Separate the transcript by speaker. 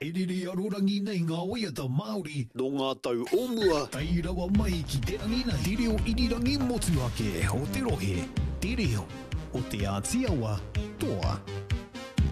Speaker 1: Iriri arorangi nei ngā oiata Māori.
Speaker 2: No ngā tau omua.
Speaker 1: Tai rawa mai ki te angina te reo irirangi motu ake o te rohe. Te reo o te Ātiawa toa.